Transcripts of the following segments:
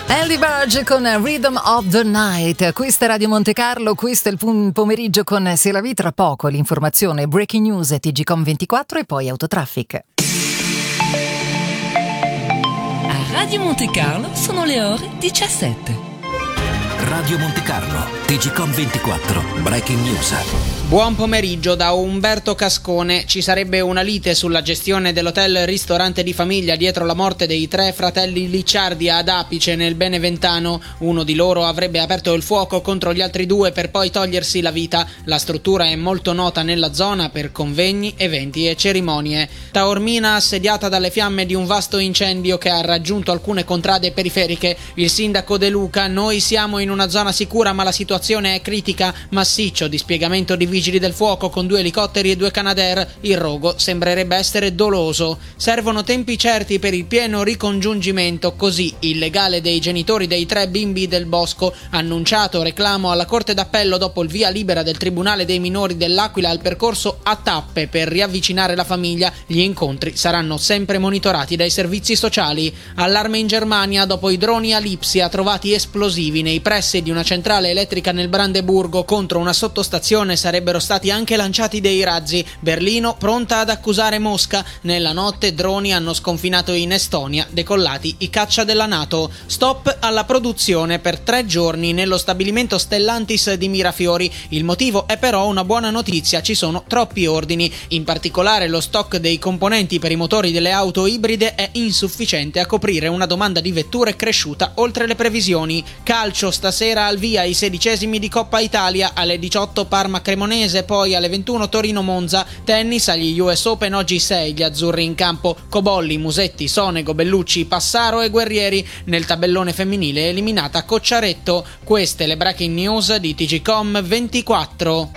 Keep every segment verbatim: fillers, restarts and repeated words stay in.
Andy Barge con Rhythm of the Night. Questa è Radio Monte Carlo, questo è il pomeriggio con Se la vi, tra poco l'informazione Breaking News T G Com ventiquattro e poi Autotraffic. A Radio Monte Carlo sono le ore diciassette. Radio Monte Carlo, T G Com ventiquattro, Breaking News. Buon pomeriggio da Umberto Cascone. Ci sarebbe una lite sulla gestione dell'hotel ristorante di famiglia dietro la morte dei tre fratelli Licciardi ad Apice nel Beneventano. Uno di loro avrebbe aperto il fuoco contro gli altri due per poi togliersi la vita. La struttura è molto nota nella zona per convegni, eventi e cerimonie. Taormina assediata dalle fiamme di un vasto incendio che ha raggiunto alcune contrade periferiche. Il sindaco De Luca: noi siamo in una zona sicura ma la situazione è critica. Massiccio dispiegamento di vigili del fuoco con due elicotteri e due Canadair. Il rogo sembrerebbe essere doloso. Servono tempi certi per il pieno ricongiungimento, così il legale dei genitori dei tre bimbi del Bosco, annunciato reclamo alla Corte d'Appello dopo il via libera del Tribunale dei minori dell'Aquila al percorso a tappe per riavvicinare la famiglia. Gli incontri saranno sempre monitorati dai servizi sociali. Allarme in Germania dopo i droni a Lipsia trovati esplosivi nei pressi di una centrale elettrica nel Brandeburgo. Contro una sottostazione sarebbero stati anche lanciati dei razzi. Berlino pronta ad accusare Mosca. Nella notte droni hanno sconfinato in Estonia, decollati i caccia della NATO. Stop alla produzione per tre giorni nello stabilimento Stellantis di Mirafiori. Il motivo è però una buona notizia: ci sono troppi ordini. In particolare lo stock dei componenti per i motori delle auto ibride è insufficiente a coprire una domanda di vetture cresciuta oltre le previsioni. Calcio, stasera al via i sedicesimi di Coppa Italia, alle diciotto Parma Cremonese, poi alle ventuno Torino Monza. Tennis, agli U S Open oggi sei gli azzurri in campo: Cobolli, Musetti, Sonego, Bellucci, Passaro e Guerrieri. Nel tabellone femminile eliminata Cocciaretto. Queste le breaking news di T G Com ventiquattro.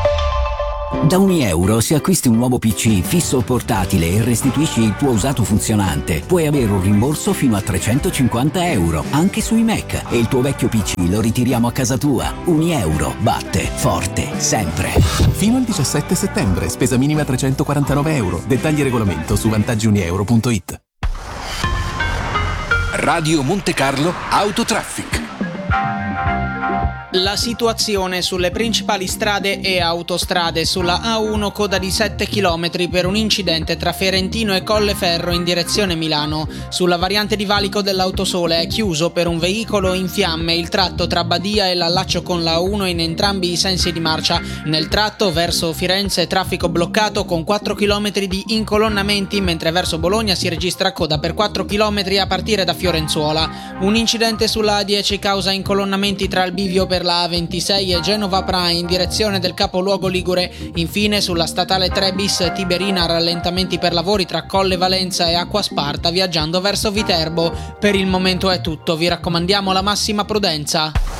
Da ogni euro, se acquisti un nuovo P C fisso o portatile e restituisci il tuo usato funzionante, puoi avere un rimborso fino a trecentocinquanta euro, anche sui Mac, e il tuo vecchio P C lo ritiriamo a casa tua. Ogni euro batte forte, sempre. Fino al diciassette settembre, spesa minima trecentoquarantanove euro. Dettagli e regolamento su vantaggi unieuro punto it. Radio Monte Carlo, Autotraffic. La situazione sulle principali strade e autostrade: sulla A uno coda di sette chilometri per un incidente tra Ferentino e Colleferro in direzione Milano. Sulla variante di Valico dell'Autosole è chiuso per un veicolo in fiamme il tratto tra Badia e l'allaccio con la A uno in entrambi i sensi di marcia. Nel tratto verso Firenze traffico bloccato con quattro chilometri di incolonnamenti, mentre verso Bologna si registra coda per quattro chilometri a partire da Fiorenzuola. Un incidente sulla A dieci causa incolonnamenti tra il bivio per la A ventisei e Genova Pra in direzione del capoluogo ligure. Infine sulla statale tre bis Tiberina rallentamenti per lavori tra Colle Valenza e Acquasparta viaggiando verso Viterbo. Per il momento è tutto, vi raccomandiamo la massima prudenza.